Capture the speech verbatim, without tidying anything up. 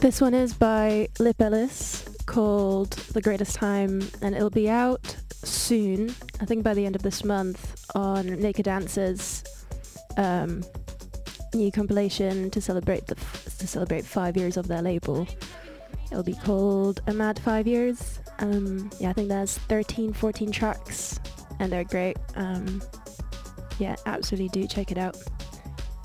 This one is by Lip Ellis, called The Greatest Time, and it'll be out soon, I think by the end of this month, on Naked Dance's um, new compilation to celebrate the f- to celebrate five years of their label. It'll be called A Mad Five Years. Um, yeah, I think there's thirteen, fourteen tracks, and they're great. Um, yeah, absolutely do check it out.